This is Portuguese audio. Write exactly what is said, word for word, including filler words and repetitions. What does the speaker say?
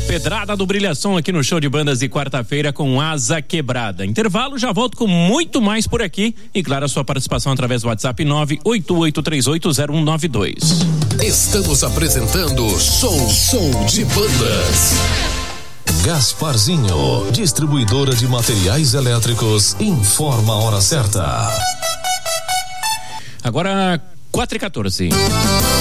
Pedrada do Brilhação aqui no Show de Bandas de quarta-feira com Asa Quebrada. Intervalo, já volto com muito mais por aqui e claro, a sua participação através do WhatsApp nove oito oito três oito zero um nove dois. Estamos apresentando Show Show de Bandas. Gasparzinho, distribuidora de materiais elétricos, informa a hora certa. Agora quatro e quatorze.